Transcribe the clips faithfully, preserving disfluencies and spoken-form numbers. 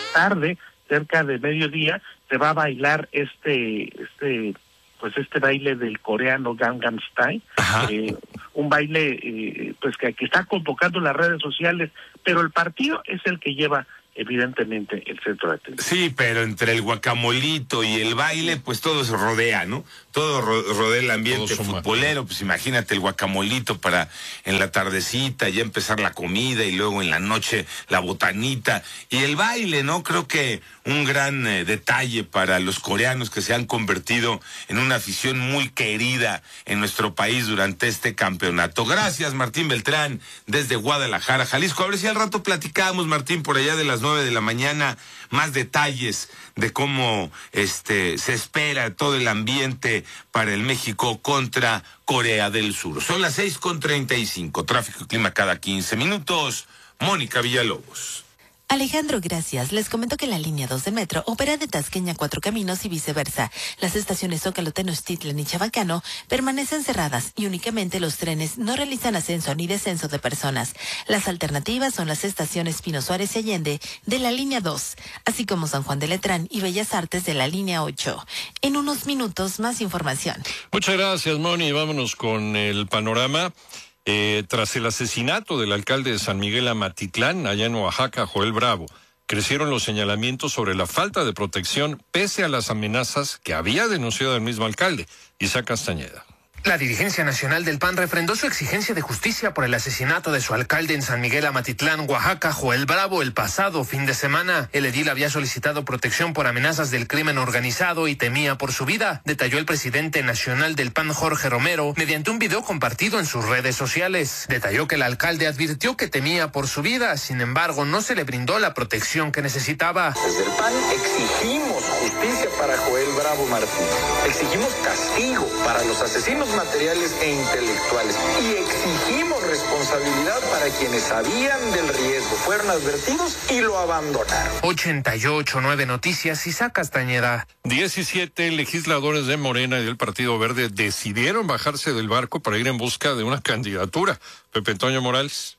tarde, cerca de mediodía, se va a bailar este, este, pues este baile del coreano Gangnam Style, eh, un baile eh, pues que, que está convocando las redes sociales, pero el partido es el que lleva evidentemente el centro de atención. Sí, pero entre el guacamolito y el baile, pues todo se rodea, ¿no? Todo ro rodea el ambiente futbolero, pues imagínate el guacamolito para en la tardecita, ya empezar la comida y luego en la noche la botanita y el baile, ¿no? Creo que un gran eh, detalle para los coreanos que se han convertido en una afición muy querida en nuestro país durante este campeonato. Gracias, Martín Beltrán, desde Guadalajara, Jalisco. A ver si al rato platicamos, Martín, por allá de las nueve de la mañana, más detalles de cómo este se espera todo el ambiente para el México contra Corea del Sur. Son las seis con treinta y cinco, tráfico y clima cada quince minutos. Mónica Villalobos. Alejandro, gracias. Les comento que la línea dos del metro opera de Tasqueña a Cuatro Caminos y viceversa. Las estaciones Zócalo, Tenochtitlan y Chabacano permanecen cerradas y únicamente los trenes no realizan ascenso ni descenso de personas. Las alternativas son las estaciones Pino Suárez y Allende de la línea dos, así como San Juan de Letrán y Bellas Artes de la línea ocho. En unos minutos, más información. Muchas gracias, Moni. Vámonos con el panorama. Eh, tras el asesinato del alcalde de San Miguel Amatitlán, allá en Oaxaca, Joel Bravo, crecieron los señalamientos sobre la falta de protección pese a las amenazas que había denunciado el mismo alcalde, Isaac Castañeda. La dirigencia nacional del P A N refrendó su exigencia de justicia por el asesinato de su alcalde en San Miguel Amatitlán, Oaxaca, Joel Bravo, el pasado fin de semana. El edil había solicitado protección por amenazas del crimen organizado y temía por su vida, detalló el presidente nacional del P A N, Jorge Romero, mediante un video compartido en sus redes sociales. Detalló que el alcalde advirtió que temía por su vida, sin embargo, no se le brindó la protección que necesitaba. Desde el P A N exigimos justicia para Joel Bravo Martínez, exigimos castigo para los asesinos materiales e intelectuales y exigimos responsabilidad para quienes sabían del riesgo, fueron advertidos y lo abandonaron. ochenta y ocho nueve Noticias, Isaac Castañeda. diecisiete legisladores de Morena y del Partido Verde decidieron bajarse del barco para ir en busca de una candidatura. Pepe Antonio Morales.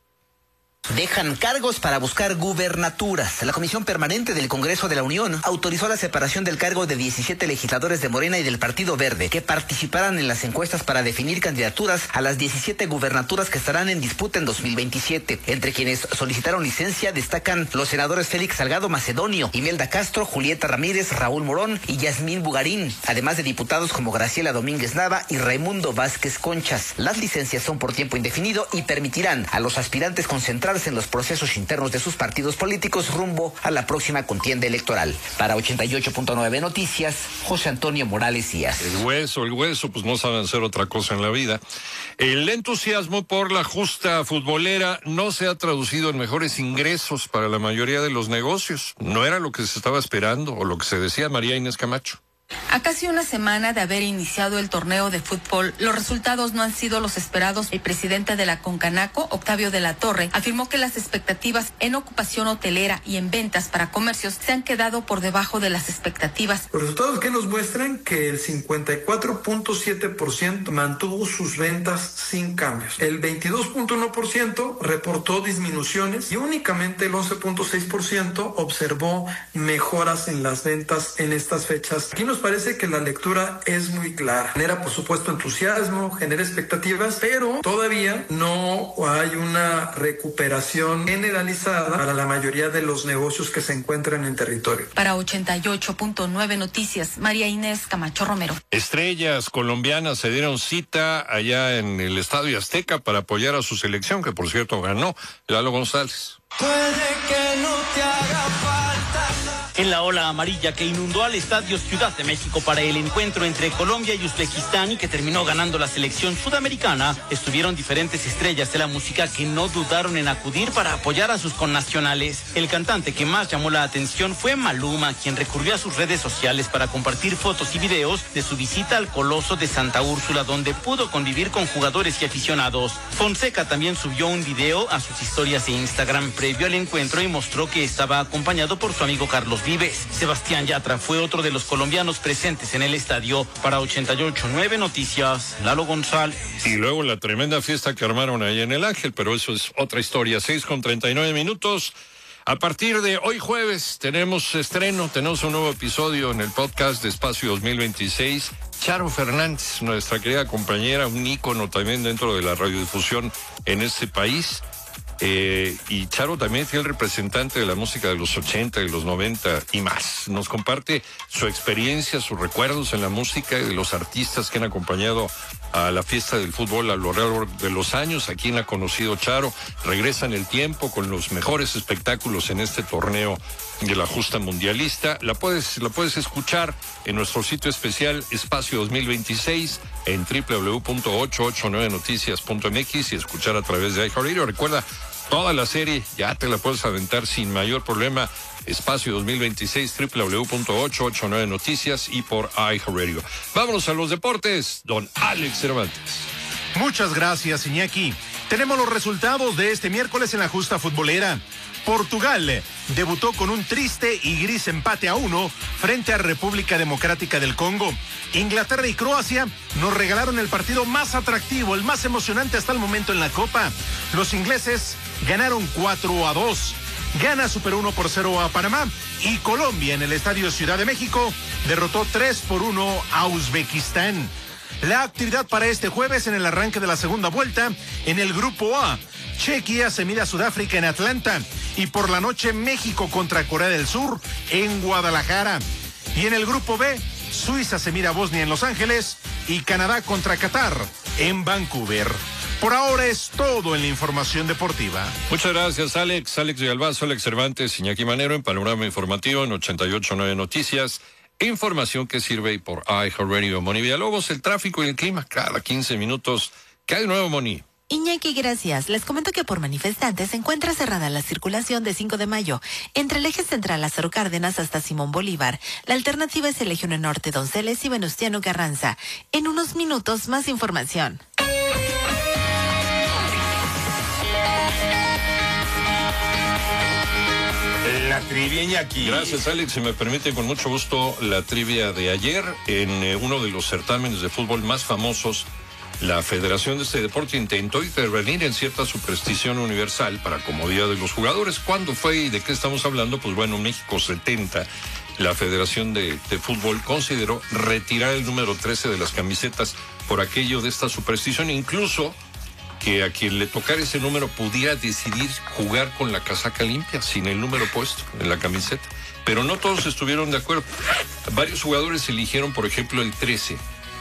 Dejan cargos para buscar gubernaturas. La Comisión Permanente del Congreso de la Unión autorizó la separación del cargo de diecisiete legisladores de Morena y del Partido Verde que participarán en las encuestas para definir candidaturas a las diecisiete gubernaturas que estarán en disputa en dos mil veintisiete. Entre quienes solicitaron licencia destacan los senadores Félix Salgado Macedonio, Imelda Castro, Julieta Ramírez, Raúl Morón y Yasmín Bugarín, además de diputados como Graciela Domínguez Nava y Raimundo Vázquez Conchas. Las licencias son por tiempo indefinido y permitirán a los aspirantes concentrarse en los procesos internos de sus partidos políticos rumbo a la próxima contienda electoral. Para ochenta y ocho punto nueve Noticias, José Antonio Morales Díaz. El hueso, el hueso, pues no saben hacer otra cosa en la vida. El entusiasmo por la justa futbolera no se ha traducido en mejores ingresos para la mayoría de los negocios. No era lo que se estaba esperando o lo que se decía. María Inés Camacho. A casi una semana de haber iniciado el torneo de fútbol, los resultados no han sido los esperados. El presidente de la Concanaco, Octavio de la Torre, afirmó que las expectativas en ocupación hotelera y en ventas para comercios se han quedado por debajo de las expectativas. Los resultados que nos muestran que el cincuenta y cuatro punto siete por ciento mantuvo sus ventas sin cambios. El veintidós punto uno por ciento reportó disminuciones y únicamente el once punto seis por ciento observó mejoras en las ventas en estas fechas. Aquí nos parece que la lectura es muy clara. Genera, por supuesto, entusiasmo, genera expectativas, pero todavía no hay una recuperación generalizada para la mayoría de los negocios que se encuentran en territorio. Para ochenta y ocho punto nueve Noticias, María Inés Camacho Romero. Estrellas colombianas se dieron cita allá en el Estadio Azteca para apoyar a su selección, que por cierto ganó Lalo González. Puede que no te haga falta. En la ola amarilla que inundó al Estadio Ciudad de México para el encuentro entre Colombia y Uzbekistán y que terminó ganando la selección sudamericana, estuvieron diferentes estrellas de la música que no dudaron en acudir para apoyar a sus connacionales. El cantante que más llamó la atención fue Maluma, quien recurrió a sus redes sociales para compartir fotos y videos de su visita al Coloso de Santa Úrsula, donde pudo convivir con jugadores y aficionados. Fonseca también subió un video a sus historias de Instagram previo al encuentro y mostró que estaba acompañado por su amigo Carlos Vives. Sebastián Yatra fue otro de los colombianos presentes en el estadio. Para ochenta y ocho punto nueve Noticias, Lalo González. Y luego la tremenda fiesta que armaron ahí en el Ángel, pero eso es otra historia. seis con treinta y nueve minutos. A partir de hoy jueves tenemos estreno, tenemos un nuevo episodio en el podcast de Espacio dos mil veintiséis. Charo Fernández, nuestra querida compañera, un ícono también dentro de la radiodifusión en este país. Eh, y Charo también es el representante de la música de los ochenta, de los noventa y más. Nos comparte su experiencia, sus recuerdos en la música y de los artistas que han acompañado a la fiesta del fútbol a lo largo de los años. ¿A quién ha conocido Charo? Regresa en el tiempo con los mejores espectáculos en este torneo de la justa mundialista. La puedes, la puedes escuchar en nuestro sitio especial Espacio dos mil veintiséis en doble u doble u doble u punto ochocientos ochenta y nueve noticias punto m x y escuchar a través de iHeartRadio. Recuerda, toda la serie ya te la puedes aventar sin mayor problema. Espacio dos mil veintiséis, doble u doble u doble u punto ochocientos ochenta y nueve noticias y por iHeartRadio. Vámonos a los deportes, don Alex Cervantes. Muchas gracias, Iñaki. Tenemos los resultados de este miércoles en la justa futbolera. Portugal debutó con un triste y gris empate a uno frente a República Democrática del Congo. Inglaterra y Croacia nos regalaron el partido más atractivo, el más emocionante hasta el momento en la Copa. Los ingleses ganaron cuatro a dos. Ghana superó uno por cero a Panamá y Colombia en el Estadio Ciudad de México derrotó tres por uno a Uzbekistán. La actividad para este jueves en el arranque de la segunda vuelta en el Grupo A. Chequia se mide a Sudáfrica en Atlanta y por la noche México contra Corea del Sur en Guadalajara. Y en el Grupo B, Suiza se mide a Bosnia en Los Ángeles y Canadá contra Qatar en Vancouver. Por ahora es todo en la información deportiva. Muchas gracias, Alex. Alex de Albazo, Alex Cervantes, Iñaki Manero en Panorama Informativo en ochenta y ocho punto nueve Noticias. Información que sirve por iHeartRadio. Moni Villalobos, el tráfico y el clima cada quince minutos. ¿Qué hay de nuevo, Moni? Iñaki, gracias. Les comento que por manifestantes se encuentra cerrada la circulación de cinco de mayo entre el eje central Lázaro Cárdenas hasta Simón Bolívar. La alternativa es el eje uno Norte Donceles y Venustiano Carranza. En unos minutos, más información. La trivia aquí. Gracias, Alex. Si me permite, con mucho gusto, la trivia de ayer en eh, uno de los certámenes de fútbol más famosos. La Federación de este deporte intentó intervenir en cierta superstición universal para comodidad de los jugadores. ¿Cuándo fue y de qué estamos hablando? Pues bueno, México setenta, la Federación de, de Fútbol consideró retirar el número trece de las camisetas por aquello de esta superstición, incluso que a quien le tocara ese número pudiera decidir jugar con la casaca limpia, sin el número puesto en la camiseta. Pero no todos estuvieron de acuerdo. Varios jugadores eligieron, por ejemplo, el trece.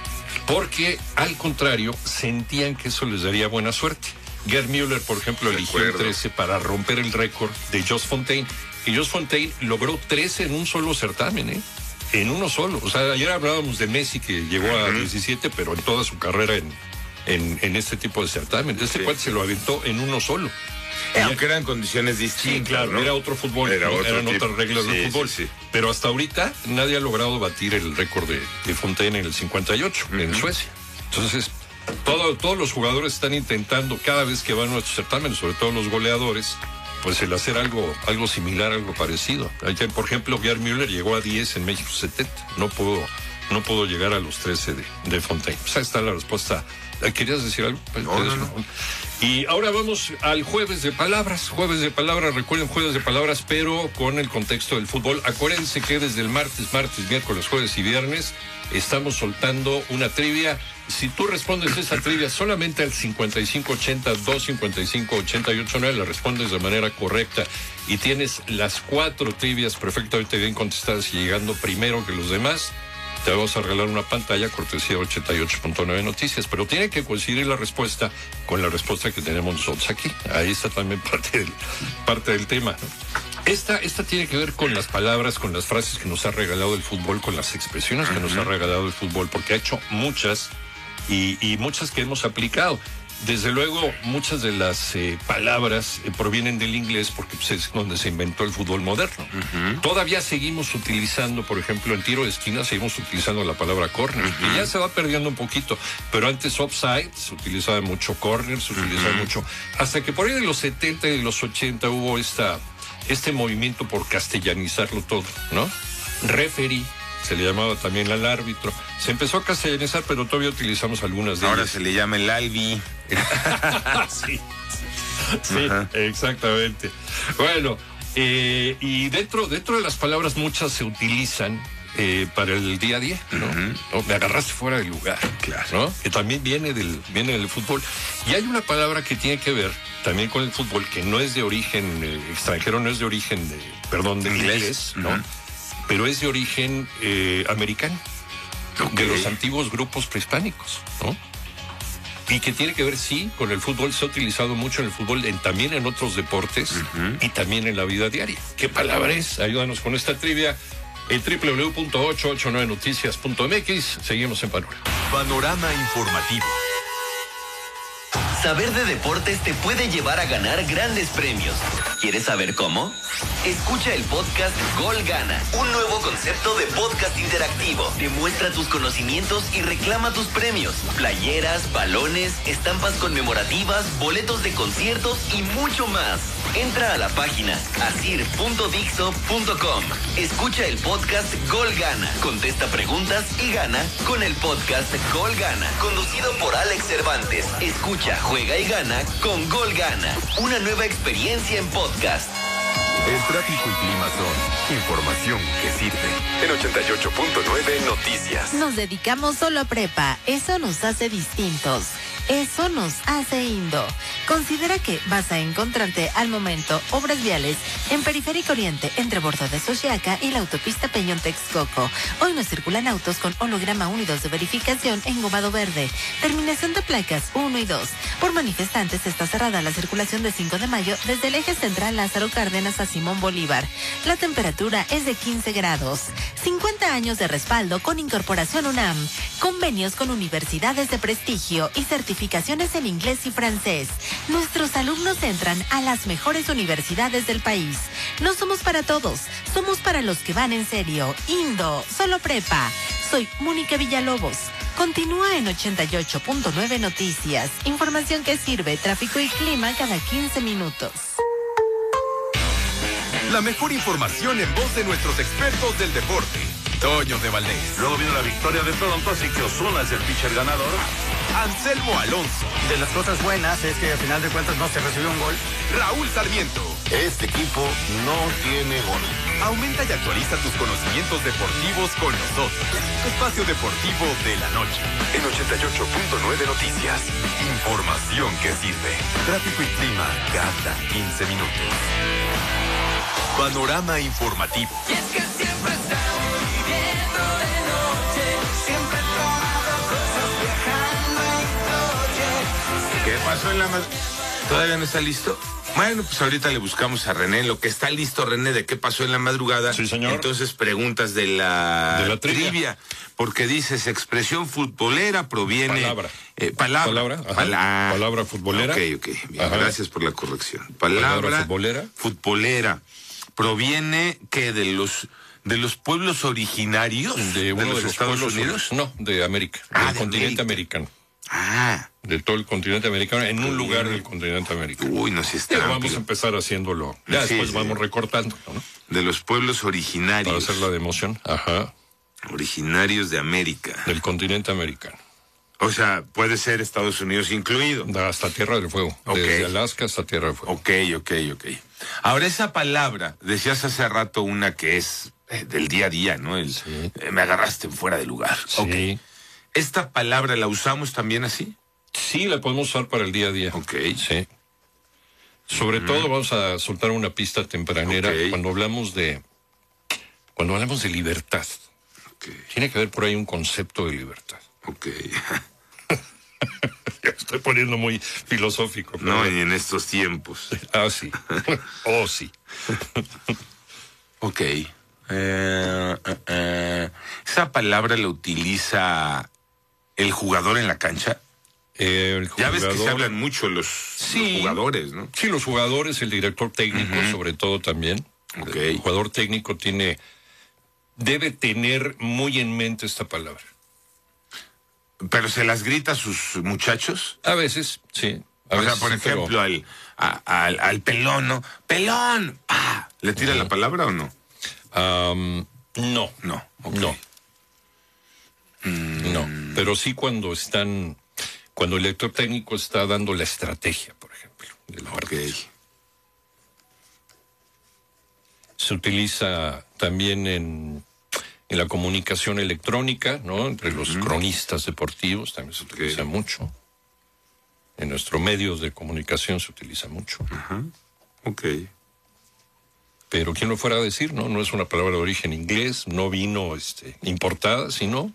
Porque, al contrario, sentían que eso les daría buena suerte. Gerd Müller, por ejemplo, eligió el trece para romper el récord de Jos Fontaine. Y Jos Fontaine logró trece en un solo certamen, ¿eh? En uno solo. O sea, ayer hablábamos de Messi, que llegó a diecisiete, pero en toda su carrera en, en, en este tipo de certamen. Este sí. Cual se lo aventó en uno solo. Eh, aunque eran condiciones distintas. Sí, claro, ¿no? Era otro fútbol, era otro eran tipo. Otras reglas sí, del fútbol. Sí, sí. Pero hasta ahorita nadie ha logrado batir el récord de, de Fontaine en el cincuenta y ocho, uh-huh. en Suecia. Entonces, todo, todos los jugadores están intentando, cada vez que van a nuestros certámenes, sobre todo los goleadores, pues el hacer algo, algo similar, algo parecido. Ayer, por ejemplo, Gerd Müller llegó a diez en México setenta. No pudo, no pudo llegar a los trece de, de Fontaine. Pues ahí está la respuesta. ¿Querías decir algo? No, no, no. Y ahora vamos al jueves de palabras. Jueves de palabras, recuerden, jueves de palabras, pero con el contexto del fútbol. Acuérdense que desde el martes, martes, miércoles, jueves y viernes estamos soltando una trivia. Si tú respondes esa trivia solamente al cincuenta y cinco ochenta, dos cincuenta y cinco ochenta y ocho nueve, la respondes de manera correcta y tienes las cuatro trivias perfectamente bien contestadas y llegando primero que los demás, te vamos a regalar una pantalla cortesía ochenta y ocho punto nueve Noticias, pero tiene que coincidir la respuesta con la respuesta que tenemos nosotros aquí. Ahí está también parte del, parte del tema, ¿no? Esta, esta tiene que ver con las palabras, con las frases que nos ha regalado el fútbol, con las expresiones que uh-huh. nos ha regalado el fútbol, porque ha hecho muchas y, y muchas que hemos aplicado. Desde luego, muchas de las eh, palabras eh, provienen del inglés porque pues, es donde se inventó el fútbol moderno. Uh-huh. Todavía seguimos utilizando, por ejemplo, en tiro de esquina, seguimos utilizando la palabra corner, uh-huh. que ya se va perdiendo un poquito, pero antes offside se utilizaba mucho, corner se utilizaba uh-huh. mucho, hasta que por ahí de los setenta y de los ochenta hubo esta, este movimiento por castellanizarlo todo, ¿no? Referee se le llamaba también al árbitro. Se empezó a castellanizar, pero todavía utilizamos algunas de Ahora ellas. se le llama el albi. sí, sí, exactamente. Bueno, Eh, y dentro, dentro de las palabras muchas se utilizan eh, para el día a día, ¿no? Uh-huh. ¿no? Me agarraste fuera del lugar, claro, ¿no? Que también viene del, viene del fútbol. Y hay una palabra que tiene que ver también con el fútbol, que no es de origen eh, extranjero, no es de origen, de, perdón, de inglés, inglés ¿no? Uh-huh. Pero es de origen eh, americano, okay, de los antiguos grupos prehispánicos, ¿no? Y que tiene que ver, sí, con el fútbol. Se ha utilizado mucho en el fútbol, en, también en otros deportes, uh-huh, y también en la vida diaria. ¿Qué palabra es? Ayúdanos con esta trivia en doble u doble u doble u punto ocho ocho nueve noticias punto m x. Seguimos en Panorama. Panorama informativo. Saber de deportes te puede llevar a ganar grandes premios. ¿Quieres saber cómo? Escucha el podcast Gol Gana, un nuevo concepto de podcast interactivo. Demuestra tus conocimientos y reclama tus premios. Playeras, balones, estampas conmemorativas, boletos de conciertos y mucho más. Entra a la página asir punto dixo punto com. Escucha el podcast Gol Gana. Contesta preguntas y gana con el podcast Gol Gana, conducido por Alex Cervantes. Escucha, juega y gana con Gol Gana. Una nueva experiencia en podcast. El tráfico y clima son información que sirve. En ochenta y ocho punto nueve Noticias. Nos dedicamos solo a prepa. Eso nos hace distintos. Eso nos hace Indo. Considera que vas a encontrarte al momento obras viales en Periférico Oriente, entre Bordo de Xochiaca y la autopista Peñón-Texcoco. Hoy no circulan autos con holograma uno y dos de verificación engomado verde. Terminación de placas uno y dos. Por manifestantes está cerrada la circulación de cinco de mayo desde el eje central Lázaro Cárdenas a Simón Bolívar. La temperatura es de quince grados. cincuenta años de respaldo con Incorporación UNAM. Convenios con universidades de prestigio y certificaciones en inglés y francés. Nuestros alumnos entran a las mejores universidades del país. No somos para todos, somos para los que van en serio. Indo, solo prepa. Soy Mónica Villalobos. Continúa en ochenta y ocho punto nueve Noticias. Información que sirve, tráfico y clima cada quince minutos. La mejor información en voz de nuestros expertos del deporte. Toño de Valdés. Luego vino la victoria de Toronto, así que Ozuna es el pitcher ganador. Anselmo Alonso. De las cosas buenas es que al final de cuentas no se recibió un gol. Raúl Sarmiento. Este equipo no tiene gol. Aumenta y actualiza tus conocimientos deportivos con nosotros. Espacio Deportivo de la Noche. En ochenta y ocho punto nueve Noticias. Información que sirve. Tráfico y clima cada quince minutos. Panorama informativo. Y es que siempre estamos viviendo de noche, siempre tomando cosas, viajando en coche. ¿Qué pasó en la madrugada? ¿Todavía no está listo? Bueno, pues ahorita le buscamos a René. Lo que está listo, René, de qué pasó en la madrugada. Sí, señor. Entonces, preguntas de la, de la trivia. trivia. Porque dices, expresión futbolera proviene... Palabra. Eh, palabra. Palabra, ajá. Pala... Palabra futbolera. Ok, ok. Bien, gracias por la corrección. Palabra, Palabra futbolera. Futbolera. Proviene, ¿qué? De los... ¿De los pueblos originarios de, uno de los, de los Estados pueblos, Unidos? No, de América, Ah, del de continente América. americano. Ah. De todo el continente americano, en un lugar del continente americano. Uy, no sé si está Pero amplio. vamos a empezar haciéndolo. Ya Sí, después sí. vamos recortando, ¿no? De los pueblos originarios. Para hacer la de emoción. Ajá. Originarios de América. Del continente americano. O sea, puede ser Estados Unidos incluido. Hasta Tierra del Fuego. Ok. Desde Alaska hasta Tierra del Fuego. Ok, ok, ok. Ahora, esa palabra, decías hace rato una que es eh, del día a día, ¿no? El, Sí. eh, me agarraste fuera de lugar. Sí. Ok. ¿Esta palabra la usamos también así? Sí, la podemos usar para el día a día. Ok. Sí. Sobre todo vamos a soltar una pista tempranera Ok. cuando hablamos de cuando hablamos de libertad. Ok. Tiene que haber por ahí un concepto de libertad. Ok. Ya estoy poniendo muy filosófico. pero- No, y en estos tiempos. Ah, sí. Oh, sí. Ok. Eh, eh, eh, ¿Esa palabra la utiliza el jugador en la cancha? Eh, el Ya ves que se jugador- hablan mucho los, Sí. los jugadores, ¿no? Sí, los jugadores, el director técnico, Ujú. sobre todo también. Ok. El jugador técnico tiene, debe tener muy en mente esta palabra. ¿Pero se las grita a sus muchachos? A veces, sí. A O sea, veces por sí, pero- ejemplo, al, a- al, al pelón, ¿no? ¡Pelón! ¡Ah! ¿Le tira Ujú. la palabra o no? Am, no, No. ok. no, Mm, no. Pero sí cuando están, cuando el director técnico está dando la estrategia, por ejemplo, del Ok. partido. se utiliza también en, en la comunicación electrónica, ¿no? Entre los uh-huh. cronistas deportivos también se utiliza okay. mucho. En nuestros medios de comunicación se utiliza mucho. Ajá. Uh-huh. Ok. Pero quién lo fuera a decir, ¿no? No es una palabra de origen inglés, no vino este, importada, sino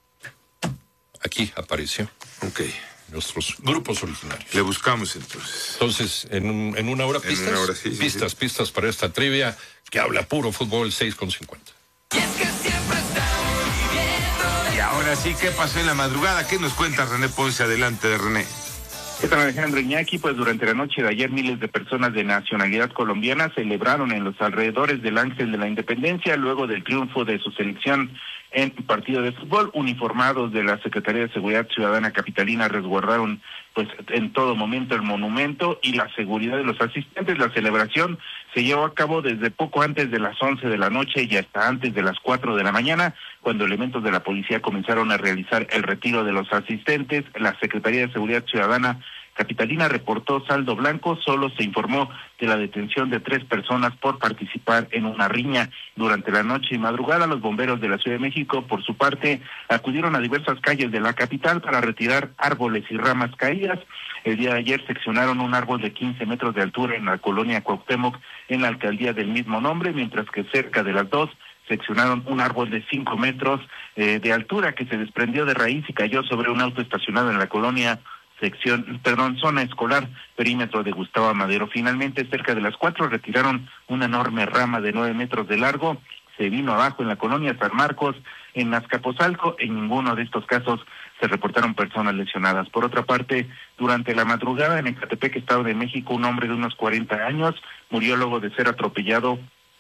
aquí apareció. Ok. Nuestros grupos originarios. Le buscamos entonces. Entonces, en, un, en una hora pistas. En una hora, sí, sí, pistas, sí. pistas para esta trivia que habla puro fútbol, seis con cincuenta. Y es que siempre estamos viviendo. Y ahora sí, ¿qué pasó en la madrugada? ¿Qué nos cuenta René Ponce? Adelante, de René. ¿Qué tal, Alejandro Iñaki? Pues durante la noche de ayer miles de personas de nacionalidad colombiana celebraron en los alrededores del Ángel de la Independencia luego del triunfo de su selección en partido de fútbol. Uniformados de la Secretaría de Seguridad Ciudadana Capitalina resguardaron pues en todo momento el monumento y la seguridad de los asistentes. La celebración se llevó a cabo desde poco antes de las once de la noche y hasta antes de las cuatro de la mañana, cuando elementos de la policía comenzaron a realizar el retiro de los asistentes. La Secretaría de Seguridad Ciudadana Capitalina reportó saldo blanco, solo se informó de la detención de tres personas por participar en una riña. Durante la noche y madrugada, los bomberos de la Ciudad de México, por su parte, acudieron a diversas calles de la capital para retirar árboles y ramas caídas. El día de ayer seccionaron un árbol de quince metros de altura en la colonia Cuauhtémoc, en la alcaldía del mismo nombre, mientras que cerca de las dos seccionaron un árbol de cinco metros eh, de altura que se desprendió de raíz y cayó sobre un auto estacionado en la colonia sección, perdón, zona escolar, perímetro de Gustavo Amadero. Finalmente, cerca de las cuatro, retiraron una enorme rama de nueve metros de largo. Se vino abajo en la colonia San Marcos, en Azcapotzalco. En ninguno de estos casos se reportaron personas lesionadas. Por otra parte, durante la madrugada en Ecatepec, Estado de México, un hombre de unos cuarenta años murió luego de ser atropellado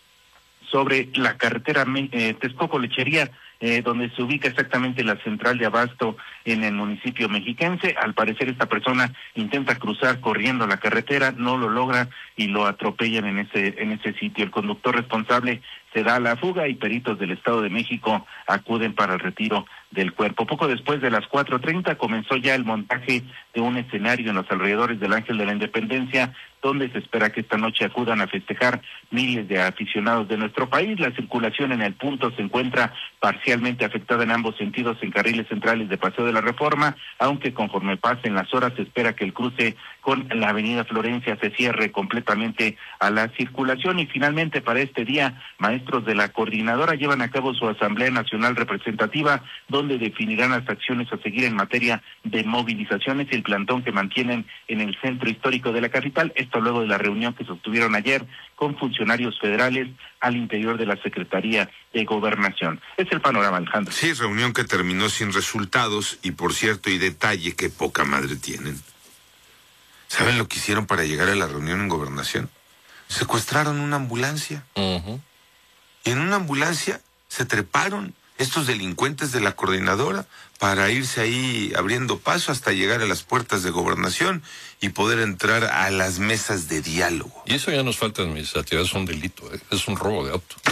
sobre la carretera eh, Texcoco-Lechería, eh, donde se ubica exactamente la central de abasto en el municipio mexiquense. Al parecer esta persona intenta cruzar corriendo la carretera, no lo logra y lo atropellan en ese en ese sitio. El conductor responsable se da a la fuga y peritos del Estado de México acuden para el retiro del cuerpo. Poco después de las cuatro treinta comenzó ya el montaje de un escenario en los alrededores del Ángel de la Independencia, donde se espera que esta noche acudan a festejar miles de aficionados de nuestro país. La circulación en el punto se encuentra parcialmente afectada en ambos sentidos en carriles centrales de Paseo de la Reforma, aunque conforme pasen las horas se espera que el cruce con la avenida Florencia se cierre completamente a la circulación. Y finalmente, para este día, maestros de la coordinadora llevan a cabo su Asamblea Nacional Representativa, donde definirán las acciones a seguir en materia de movilizaciones y el plantón que mantienen en el centro histórico de la capital. Esto luego de la reunión que sostuvieron ayer con funcionarios federales al interior de la Secretaría de Gobernación. Es el panorama, Alejandro. Sí, reunión que terminó sin resultados y, por cierto, y detalle, que poca madre tienen. ¿Saben lo que hicieron para llegar a la reunión en Gobernación? Secuestraron una ambulancia. Uh-huh. Y en una ambulancia se treparon estos delincuentes de la coordinadora para irse ahí abriendo paso hasta llegar a las puertas de Gobernación y poder entrar a las mesas de diálogo. Y eso ya nos falta administrativa, es un delito, ¿eh? Es un robo de auto.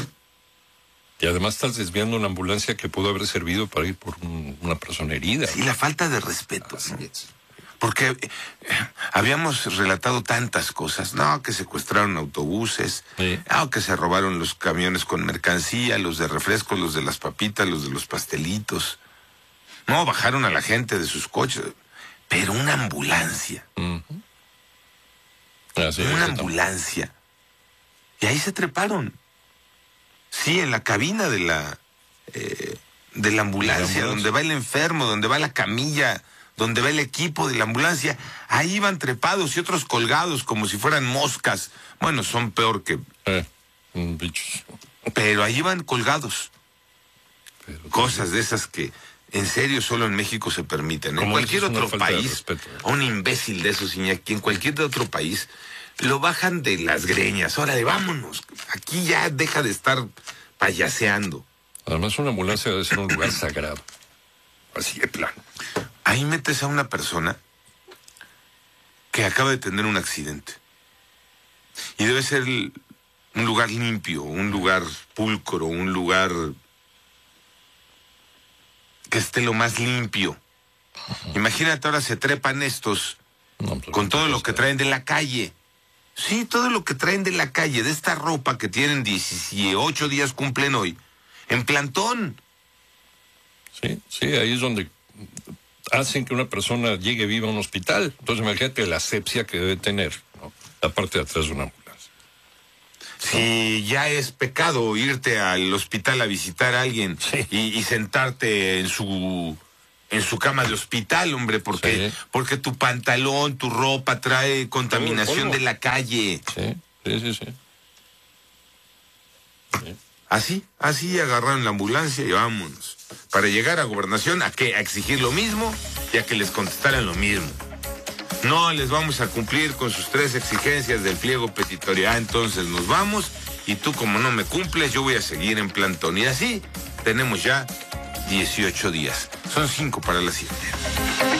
Y además estás desviando una ambulancia que pudo haber servido para ir por un, una persona herida. Sí, la falta de respeto. Así ¿no? es. Porque eh, habíamos relatado tantas cosas, no, que secuestraron autobuses, sí. no, que se robaron los camiones con mercancía, los de refrescos, los de las papitas, los de los pastelitos. No, bajaron a la gente de sus coches, pero una ambulancia. Uh-huh. Así una es, ambulancia. También. Y ahí se treparon. Sí, en la cabina de la, eh, de la ambulancia, la ambulancia, donde va el enfermo, donde va la camilla, donde va el equipo de la ambulancia, ahí iban trepados y otros colgados como si fueran moscas. Bueno, son peor que... Eh, bichos. Pero ahí iban colgados. Pero, cosas de esas que en serio solo en México se permiten. En cualquier otro país, un imbécil de esos, Iñaki, en cualquier otro país, lo bajan de las greñas. Órale, vámonos. Aquí ya deja de estar payaseando. Además, una ambulancia debe ser un lugar sagrado. Así de plano. Ahí metes a una persona que acaba de tener un accidente. Y debe ser el, un lugar limpio, un lugar pulcro, un lugar que esté lo más limpio. Imagínate, ahora se trepan estos no, pues, con todo lo que traen de la calle. Sí, todo lo que traen de la calle, de esta ropa que tienen dieciocho días, cumplen hoy, en plantón. Sí, sí, ahí es donde hacen que una persona llegue viva a un hospital. Entonces imagínate la asepsia que debe tener, ¿no?, la parte de atrás de una ambulancia. Si ya es pecado irte al hospital a visitar a alguien, sí, y, y sentarte en su en su cama de hospital, hombre, porque, sí, porque tu pantalón, tu ropa trae contaminación de la calle. Sí, sí, sí, sí. sí. Así, así agarraron la ambulancia y vámonos. Para llegar a Gobernación, ¿a qué? A exigir lo mismo y a que les contestaran lo mismo. No les vamos a cumplir con sus tres exigencias del pliego petitorio. Ah, entonces nos vamos y tú, como no me cumples, yo voy a seguir en plantón. Y así tenemos ya dieciocho días. Son cinco para las siete.